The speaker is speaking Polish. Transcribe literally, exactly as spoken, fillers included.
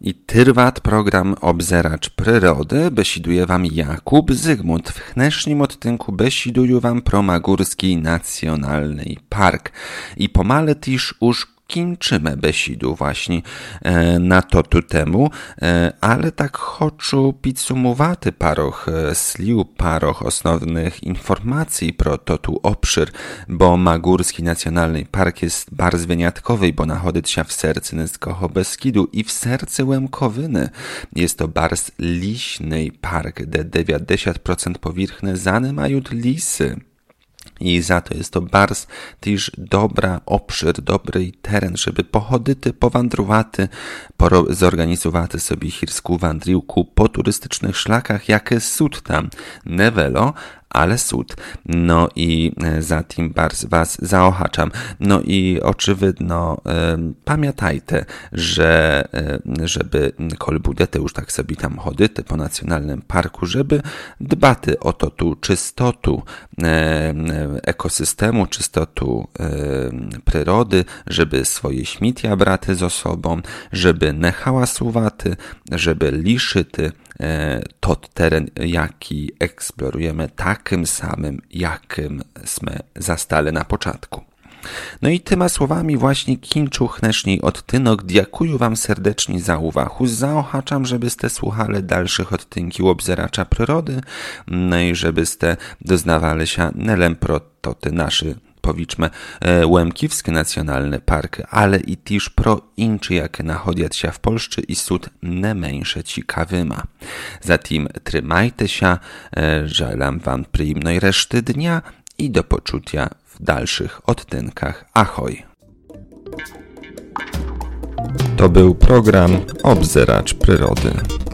I tyrwat program Obzeracz Przyrody besiduje wam Jakub Zygmunt. W dnešním odtynku besiduju wam pro Magórski Nacjonalny Park. I pomale też już kończymy besidu właśnie e, na to tu temu, e, ale tak chcę podsumować paroch e, slił, paroch osnovnych informacji pro to tu obszar, bo Magórski Nacjonalny Park jest bardzo wyjątkowy, bo nachodzi się w sercu Niskiego Beskidu i w sercu Łemkowyny. Jest to bardzo liśny park, gdzie dziewięćdziesiąt procent powierzchni zajmują lisy. I za to jest to bardzo też dobra obszar, dobry teren, żeby pochodyty, powandrowaty, zorganizowaty sobie chirską wandriłku po turystycznych szlakach, jakie sud tam, nie welo, ale sud. No i za tym bardzo was zaochaczam. No i oczywidno e, pamiętajcie, że e, żeby kol budete już tak sobie tam chodyty po nacjonalnym parku, żeby dbaty o to tu czystotu e, ekosystemu, czystotu e, przyrody, żeby swoje śmietja braty ze sobą, żeby nie hałasuwaty, żeby liszyty to teren, jaki eksplorujemy, takim samym, jakim sme zastali na początku. No i tyma słowami właśnie kończę dnešní odtynok. Dziękuję wam serdecznie za uwagę. Zaochaczam, żebyście słuchali dalszych odtynków Obzeracza Przyrody, no i żebyście doznawali się nelem pro to te nasze powiedzmy Łemkiwski Nacjonalny Park, ale i też pro inczy, jakie nachodzą się w Polsce i sud nie mniejsze ciekawyma. Zatem trzymajcie się, żelam wam przyjemnej reszty dnia i do poczucia w dalszych odtynkach. Ahoj! To był program Obzeracz Przyrody.